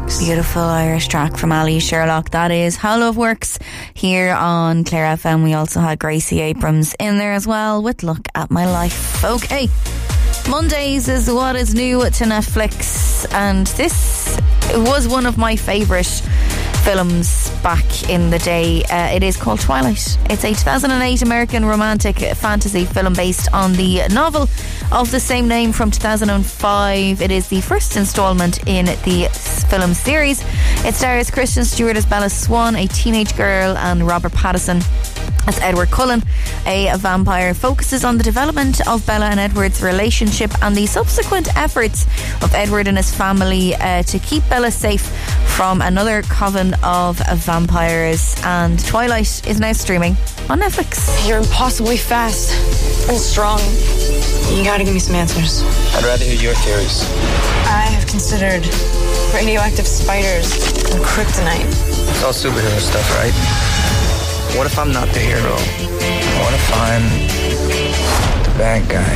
Works. Beautiful Irish track from Ali Sherlock. That is How Love Works here on Clare FM. We also had Gracie Abrams in there as well with Look at My Life. Okay, Mondays is what is new to Netflix, and this was one of my favourite films back in the day. It is called Twilight. It's a 2008 American romantic fantasy film based on the novel of the same name from 2005. It is the first installment in the film series. It stars Kristen Stewart as Bella Swan, a teenage girl, and Robert Pattinson as Edward Cullen, a vampire. Focuses on the development of Bella and Edward's relationship and the subsequent efforts of Edward and his family to keep Bella safe from another coven of vampires. And Twilight is now streaming on Netflix. You're impossibly fast and strong. You gotta give me some answers. I'd rather hear your theories. I have considered radioactive spiders and kryptonite. It's all superhero stuff, right? What if I'm not the hero? What if I'm the bad guy?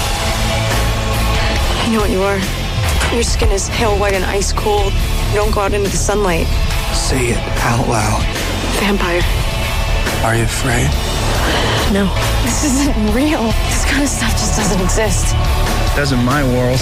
You know what you are? Your skin is pale white and ice cold. You don't go out into the sunlight. Say it out loud. Vampire. Are you afraid? No. This isn't real. This kind of stuff just doesn't exist. It does in my world.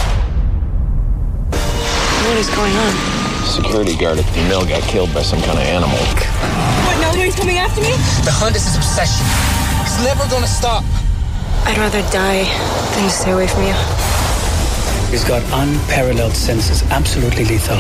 What is going on? Security guard at the mill got killed by some kind of animal. What, now he's coming after me? The hunt is his obsession. He's never gonna stop. I'd rather die than to stay away from you. He's got unparalleled senses, absolutely lethal.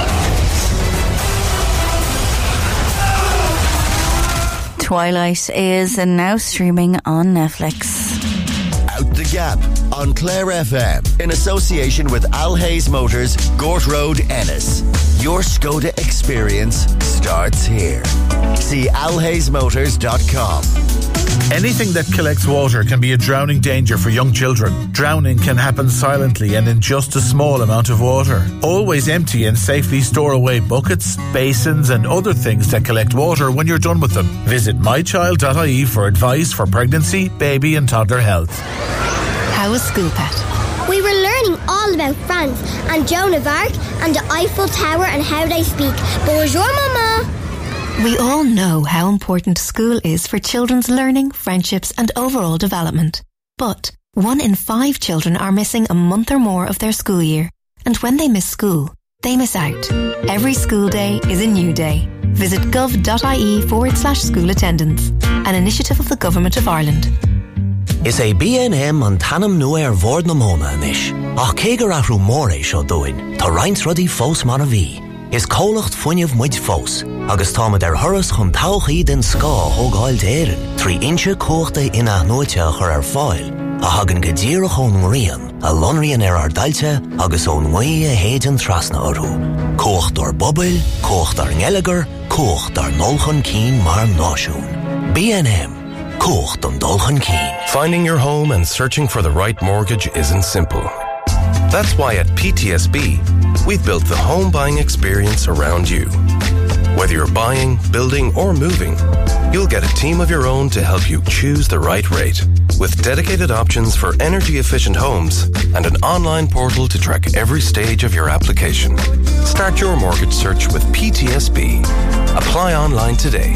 Twilight is now streaming on Netflix. Out the Gap on Clare FM in association with Al Hayes Motors, Gort Road, Ennis. Your Skoda experience starts here. See alhaysmotors.com. Anything that collects water can be a drowning danger for young children. Drowning can happen silently and in just a small amount of water. Always empty and safely store away buckets, basins and other things that collect water when you're done with them. Visit mychild.ie for advice for pregnancy, baby and toddler health. How was school, Pat? We were learning all about France and Joan of Arc and the Eiffel Tower and how they speak. Bonjour, Mama. We all know how important school is for children's learning, friendships and overall development. But 1 in 5 children are missing a month or more of their school year. And when they miss school, they miss out. Every school day is a new day. Visit gov.ie/school attendance, an initiative of the Government of Ireland. Is a B&M an tanam nua vord na mona anish. Ach kegar ahrú mór seo doin, tá reins rudí fós mar a bhí. Is cólacht fuinneamh muid fós, agus támad thuras chun tauchaí den scá hógáil d'éireann, 3 inche cóchta ina nóite chur fáil, a hagan go díreach ón rian, a lonrian ardailte agus ón mhaí a héidean trasna orthú. Cócht ar bobil, cócht ar ngelagar, cócht ar nolchan cín mar náisiún. B&M. Cócht an dulchan cín. Finding your home and searching for the right mortgage isn't simple. That's why at PTSB, we've built the home buying experience around you. Whether you're buying, building, or moving, you'll get a team of your own to help you choose the right rate. With dedicated options for energy-efficient homes and an online portal to track every stage of your application. Start your mortgage search with PTSB. Apply online today.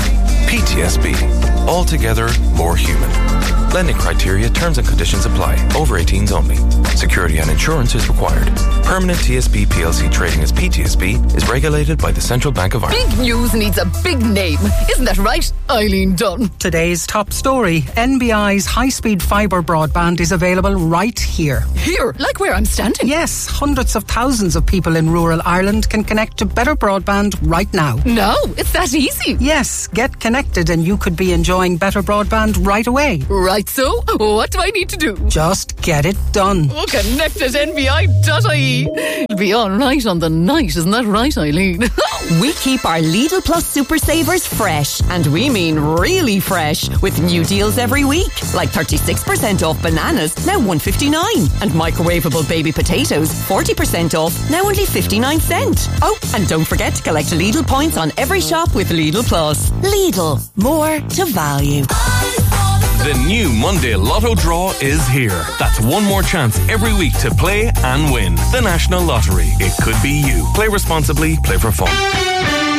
PTSB. Altogether more human. Lending criteria, terms and conditions apply. Over 18s only. Security and insurance is required. Permanent TSB PLC trading as PTSB is regulated by the Central Bank of Ireland. Big news needs a big name. Isn't that right, Eileen Dunn? Today's top story. NBI's high-speed fibre broadband is available right here. Here? Like where I'm standing? Yes, hundreds of thousands of people in rural Ireland can connect to better broadband right now. No, it's that easy. Yes, get connected and you could be enjoying better broadband right away. Right, so what do I need to do? Just get it done. Oh, connect at nbi.ie. It'll be all right on the night, isn't that right, Eileen? We keep our Lidl Plus Super Savers fresh, and we mean really fresh, with new deals every week, like 36% off bananas, now $1.59, and microwavable baby potatoes, 40% off, now only 59 cents. Oh, and don't forget to collect Lidl points on every shop with Lidl Plus. Lidl, more to value. The new Monday Lotto draw is here. That's one more chance every week to play and win. The National Lottery. It could be you. Play responsibly, play for fun.